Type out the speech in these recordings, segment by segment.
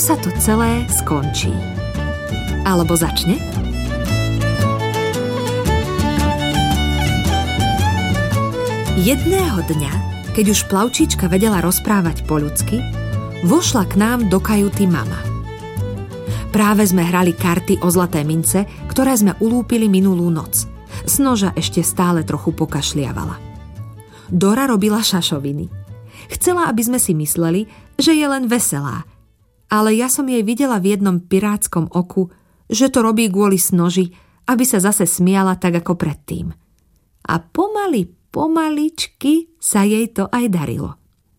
sa to celé skončí. Alebo začne? Jedného dňa, keď už plavčíčka vedela rozprávať po ľudsky, vošla k nám do kajuty mama. Práve sme hrali karty o zlaté mince, ktoré sme ulúpili minulú noc. Snoža ešte stále trochu pokašliavala. Dora robila šašoviny. Chcela, aby sme si mysleli, že je len veselá, ale ja som jej videla v jednom pirátskom oku, že to robí kvôli Snoži, aby sa zase smiala tak ako predtým. A pomaličky sa jej to aj darilo.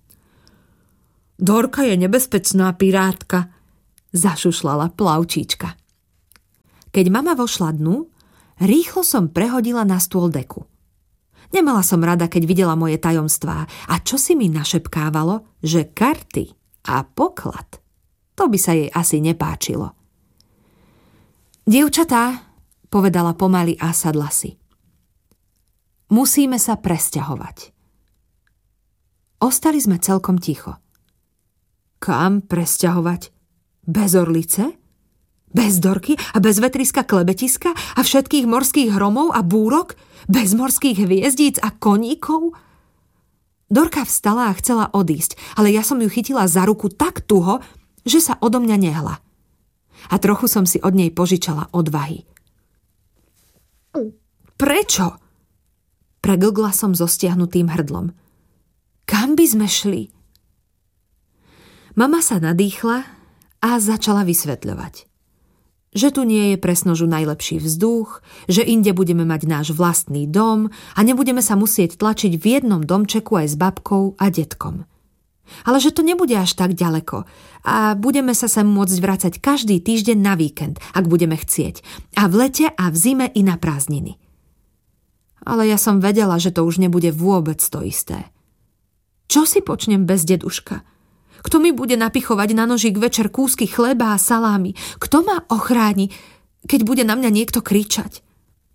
Dorka je nebezpečná pirátka, zašušlala plavčíčka. Keď mama vošla dnu, rýchlo som prehodila na stôl deku. Nemala som rada, keď videla moje tajomstvá a čo si mi našepkávalo, že karty a poklad, to by sa jej asi nepáčilo. Dievčatá, povedala pomaly a sadla si. Musíme sa presťahovať. Ostali sme celkom ticho. Kam presťahovať? Bez Orlice? Bez Dorky a bez vetriska klebetiska a všetkých morských hromov a búrok? Bez morských hviezdíc a koníkov? Dorka vstala a chcela odísť, ale ja som ju chytila za ruku tak tuho, že sa odo mňa nehla. A trochu som si od nej požičala odvahy. Prečo? Preglgla som so stiahnutým hrdlom. Kam by sme šli? Mama sa nadýchla a začala vysvetľovať. Že tu nie je pre Snožu najlepší vzduch, že inde budeme mať náš vlastný dom a nebudeme sa musieť tlačiť v jednom domčeku aj s babkou a detkom. Ale že to nebude až tak ďaleko a budeme sa sem môcť vracať každý týždeň na víkend, ak budeme chcieť, a v lete a v zime i na prázdniny. Ale ja som vedela, že to už nebude vôbec to isté. Čo si počnem bez deduška? Kto mi bude napichovať na nožík večer kúsky chleba a salámy? Kto ma ochráni, keď bude na mňa niekto kričať?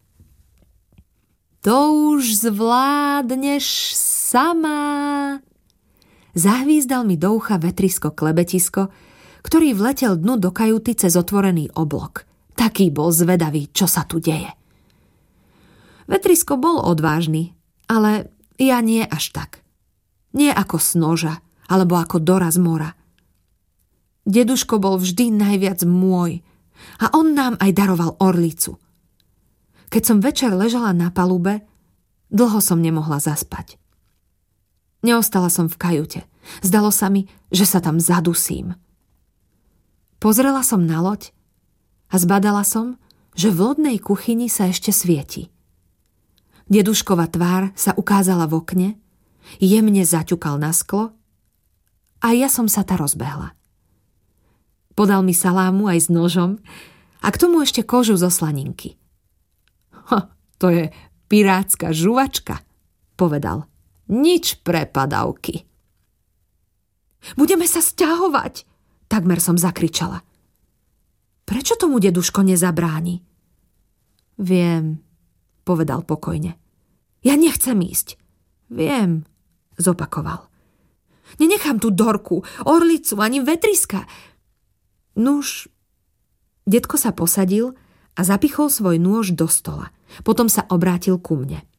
To už zvládneš sama. Zahvízdal mi do ucha vetrisko klebetisko, ktorý vletel dnu do kajuty cez otvorený oblok. Taký bol zvedavý, čo sa tu deje. Vetrisko bol odvážny, ale ja nie až tak. Nie ako Snoža, alebo ako Dora z mora. Deduško bol vždy najviac môj a on nám aj daroval orlicu. Keď som večer ležala na palube, dlho som nemohla zaspať. Neostala som v kajute. Zdalo sa mi, že sa tam zadusím. Pozrela som na loď a zbadala som, že v lodnej kuchyni sa ešte svieti. Deduškova tvár sa ukázala v okne, jemne zaťukal na sklo a ja som sa tá rozbehla. Podal mi salámu aj s nožom a k tomu ešte kožu zo slaninky. To je pirátska žuvačka, povedal. Nič pre padavky. Budeme sa sťahovať, takmer som zakričala. Prečo tomu deduško nezabráni? Viem, povedal pokojne. Ja nechcem ísť. Viem, zopakoval. Nenechám tu Dorku, Orlicu ani vetriska. Nuž, detko sa posadil a zapichol svoj nôž do stola. Potom sa obrátil ku mne.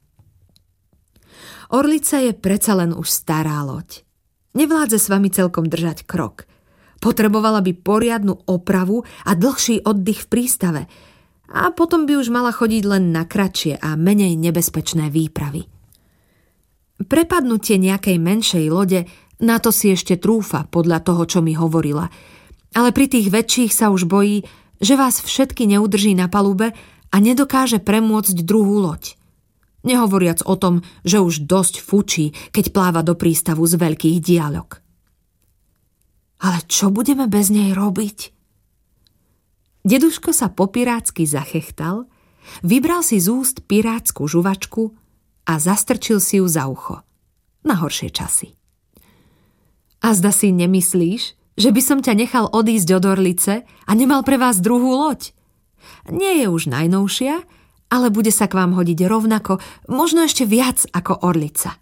Orlica je predsa len už stará loď. Nevládze s vami celkom držať krok. Potrebovala by poriadnu opravu a dlhší oddych v prístave. A potom by už mala chodiť len na kratšie a menej nebezpečné výpravy. Prepadnutie nejakej menšej lode, na to si ešte trúfa podľa toho, čo mi hovorila. Ale pri tých väčších sa už bojí, že vás všetky neudrží na palube a nedokáže premôcť druhú loď. Nehovoriac o tom, že už dosť fučí, keď pláva do prístavu z veľkých diaľok. Ale čo budeme bez nej robiť? Deduško sa po pirátsky zachechtal, vybral si z úst pirátsku žuvačku a zastrčil si ju za ucho. Na horšie časy. A zda si nemyslíš, že by som ťa nechal odísť od Orlice a nemal pre vás druhú loď? Nie je už najnovšia, ale bude sa k vám hodiť rovnako, možno ešte viac ako Orlica.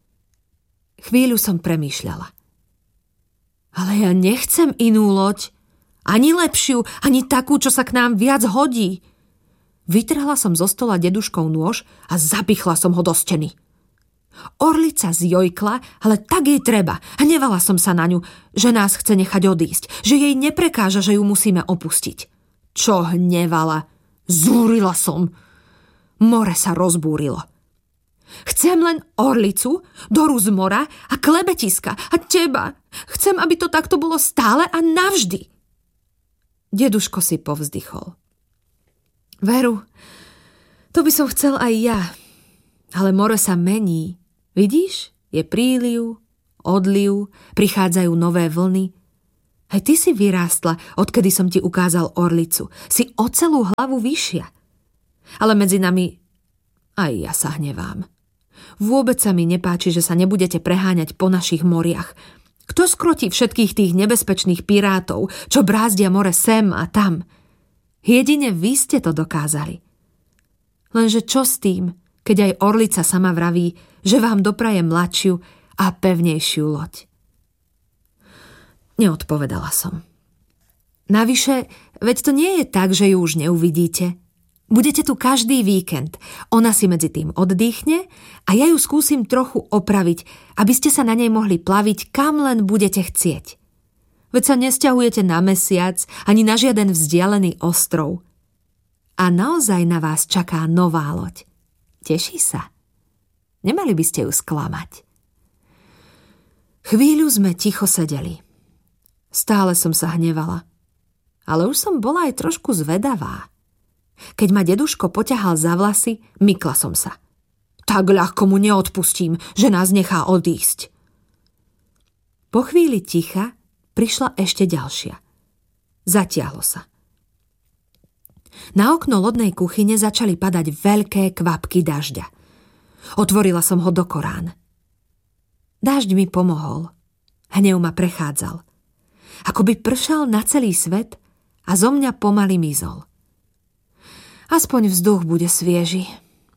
Chvíľu som premýšľala. Ale ja nechcem inú loď, Ani lepšiu, ani takú, čo sa k nám viac hodí. Vytrhla som zo stola deduškov nôž a zapichla som ho do steny. Orlica zjojkla, ale tak jej treba. Hnevala som sa na ňu, že nás chce nechať odísť, že jej neprekáža, že ju musíme opustiť. Čo hnevala? Zúrila som. More sa rozbúrilo. Chcem len Orlicu, Doru z mora a Klebetiska a teba. Chcem, aby to takto bolo stále a navždy. Deduško si povzdychol. Veru, to by som chcel aj ja. Ale more sa mení. Vidíš? Je príliv, odliv, prichádzajú nové vlny. Aj ty si vyrástla, odkedy som ti ukázal Orlicu. Si o celú hlavu vyššia. Ale medzi nami aj ja sa hnevám. Vôbec sa mi nepáči, že sa nebudete preháňať po našich moriach. Kto skrotí všetkých tých nebezpečných pirátov, čo brázdia more sem a tam? Jedine vy ste to dokázali. Lenže čo s tým, keď aj Orlica sama vraví, že vám dopraje mladšiu a pevnejšiu loď? Neodpovedala som. Navyše, veď to nie je tak, že ju už neuvidíte. Budete tu každý víkend. Ona si medzi tým oddychne a ja ju skúsim trochu opraviť, aby ste sa na nej mohli plaviť, kam len budete chcieť. Veď sa nesťahujete na mesiac ani na žiaden vzdialený ostrov. A naozaj na vás čaká nová loď. Teší sa. Nemali by ste ju sklamať. Chvíľu sme ticho sedeli. Stále som sa hnevala. Ale už som bola aj trošku zvedavá. Keď ma deduško poťahal za vlasy, mykla som sa. Tak ľahko mu neodpustím, že nás nechá odísť. Po chvíli ticha prišla ešte ďalšia. Zatiahlo sa. Na okno lodnej kuchyne začali padať veľké kvapky dažďa. Otvorila som ho do Korán. Dážď mi pomohol. Hnev ma prechádzal. Akoby pršal na celý svet a zo mňa pomaly mizol. Aspoň vzduch bude svieži.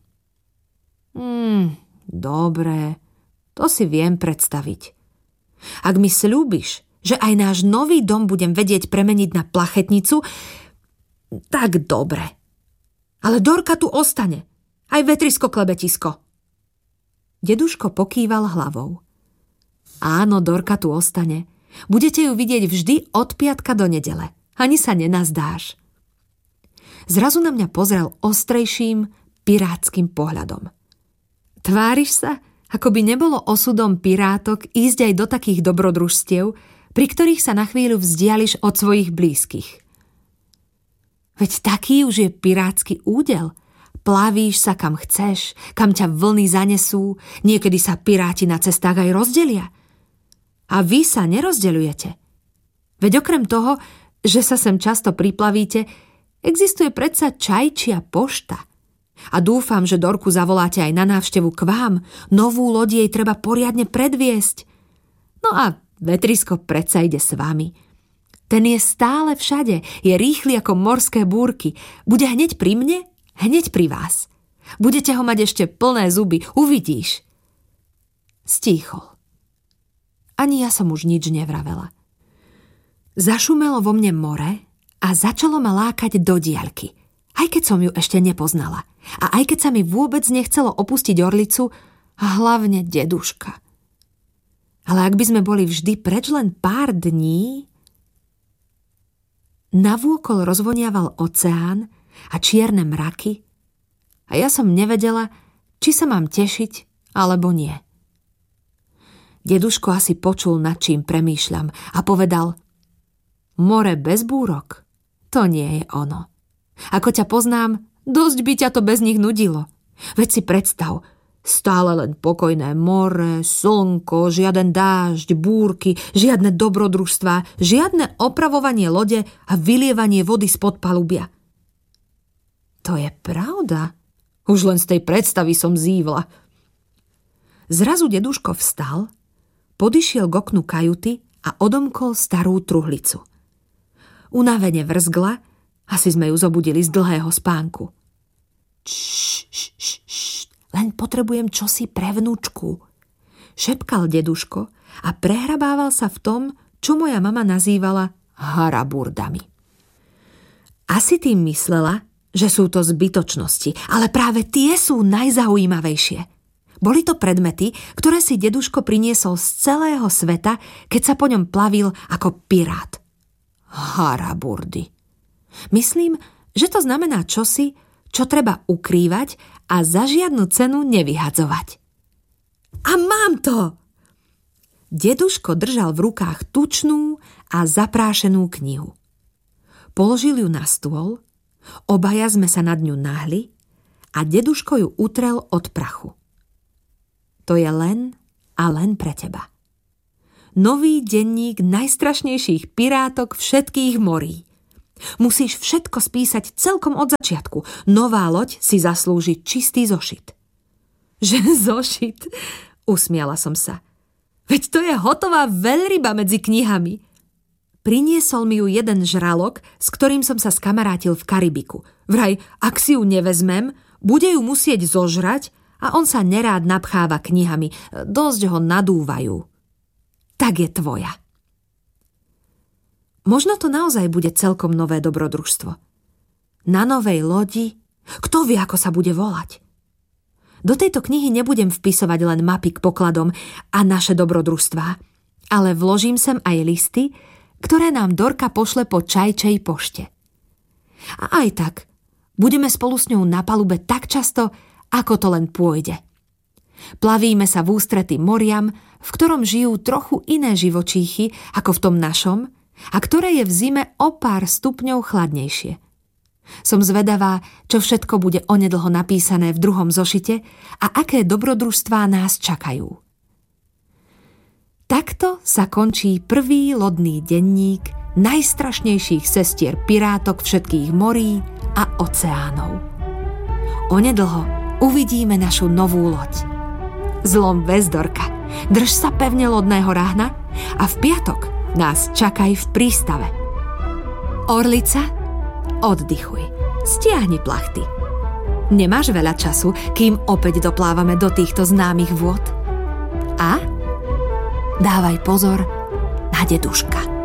Dobre, to si viem predstaviť. Ak mi sľúbiš, že aj náš nový dom budem vedieť premeniť na plachetnicu, tak dobre. Ale Dorka tu ostane. Aj vetrisko klebetisko. Deduško pokýval hlavou. Áno, Dorka tu ostane. Budete ju vidieť vždy od piatka do nedele. Ani sa nenazdáš. Zrazu na mňa pozrel ostrejším, pirátskym pohľadom. Tváriš sa, ako by nebolo osudom pirátok ísť aj do takých dobrodružstiev, pri ktorých sa na chvíľu vzdiališ od svojich blízkych. Veď taký už je pirátsky údel. Plavíš sa kam chceš, kam ťa vlny zanesú, niekedy sa piráti na cestách aj rozdelia. A vy sa nerozdeľujete. Veď okrem toho, že sa sem často priplavíte, existuje predsa čajčia pošta. A dúfam, že Dorku zavoláte aj na návštevu k vám. Novú loď jej treba poriadne predviesť. No a vetrisko predsa ide s vami. Ten je stále všade, je rýchly ako morské búrky. Bude hneď pri mne, hneď pri vás. Budete ho mať ešte plné zuby, uvidíš. Stíchol. Ani ja som už nič nevravela. Zašumelo vo mne more a začalo ma lákať do diaľky, aj keď som ju ešte nepoznala. A aj keď sa mi vôbec nechcelo opustiť Orlicu, a hlavne deduška. Ale ak by sme boli vždy preč len pár dní... Navôkol rozvoniaval oceán a čierne mraky a ja som nevedela, či sa mám tešiť, alebo nie. Deduško asi počul, nad čím premýšľam a povedal: more bez búrok, to nie je ono. Ako ťa poznám, dosť by ťa to bez nich nudilo. Veď si predstav, stále len pokojné more, slnko, žiaden dážď, búrky, žiadne dobrodružstvá, žiadne opravovanie lode a vylievanie vody spod palubia. To je pravda. Už len z tej predstavy som zívla. Zrazu deduško vstal, podišiel k oknu kajuty a odomkol starú truhlicu. Unavene vrzgla, asi sme ju zobudili z dlhého spánku. Len potrebujem čosi pre vnúčku, šepkal deduško a prehrabával sa v tom, čo moja mama nazývala haraburdami. Asi tým myslela, že sú to zbytočnosti, ale práve tie sú najzaujímavejšie. Boli to predmety, ktoré si deduško priniesol z celého sveta, keď sa po ňom plavil ako pirát. Haraburdy. Myslím, že to znamená čosi, čo treba ukrývať a za žiadnu cenu nevyhadzovať. A mám to! Deduško držal v rukách tučnú a zaprášenú knihu. Položil ju na stôl, obaja sme sa nad ňu nahli a deduško ju utrel od prachu. To je len a len pre teba. Nový denník najstrašnejších pirátok všetkých morí. Musíš všetko spísať celkom od začiatku. Nová loď si zaslúži čistý zošit. Že zošit? Usmiala som sa. Veď to je hotová veľryba medzi knihami. Priniesol mi ju jeden žralok, s ktorým som sa skamarátil v Karibiku. Vraj, ak si ju nevezmem, bude ju musieť zožrať a on sa nerád napcháva knihami. Dosť ho nadúvajú. Tak je tvoja. Možno to naozaj bude celkom nové dobrodružstvo. Na novej lodi, kto vie, ako sa bude volať. Do tejto knihy nebudem vpisovať len mapy k pokladom a naše dobrodružstvá, ale vložím sem aj listy, ktoré nám Dorka pošle po čajčej pošte. A aj tak, budeme spolu s ňou na palube tak často, ako to len pôjde. Plavíme sa v ústrety moriam, v ktorom žijú trochu iné živočíchy ako v tom našom a ktoré je v zime o pár stupňov chladnejšie. Som zvedavá, čo všetko bude onedlho napísané v druhom zošite a aké dobrodružstvá nás čakajú. Takto sa končí prvý lodný denník najstrašnejších sestier pirátok všetkých morí a oceánov. Onedlho uvidíme našu novú loď. Zlom väz, Dorka. Drž sa pevne lodného ráhna a v piatok nás čakaj v prístave. Orlica, oddychuj. Stiahni plachty. Nemáš veľa času, kým opäť doplávame do týchto známych vôd. A dávaj pozor na deduška.